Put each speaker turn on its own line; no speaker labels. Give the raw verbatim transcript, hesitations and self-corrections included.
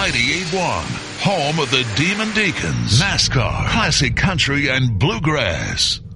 ninety-eight point one, home of the Demon Deacons, NASCAR, classic country, and bluegrass.